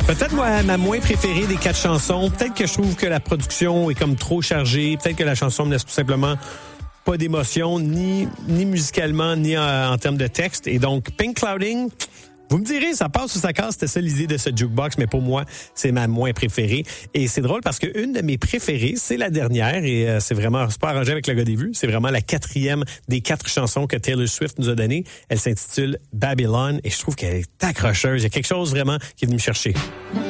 Peut-être ma moins préférée des 4 chansons. Peut-être que je trouve que la production est comme trop chargée. Peut-être que la chanson me laisse tout simplement pas d'émotion, ni musicalement, ni en termes de texte. Et donc, Pink Clouding, vous me direz, ça passe ou ça casse, c'était ça l'idée de ce jukebox, mais pour moi, c'est ma moins préférée. Et c'est drôle parce qu'une de mes préférées, c'est la dernière, et c'est pas arrangé avec le gars des vues, c'est vraiment la 4e des 4 chansons que Taylor Swift nous a données. Elle s'intitule Babylon, et je trouve qu'elle est accrocheuse. Il y a quelque chose vraiment qui est venu me chercher.